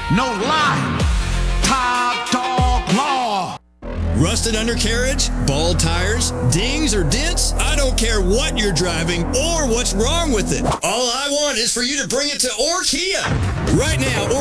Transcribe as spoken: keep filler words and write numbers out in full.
No lie. Top Dog Law. Rusted undercarriage, bald tires, dings or dents? I don't care what you're driving or what's wrong with it. All I want is for you to bring it to Orkia. Right now,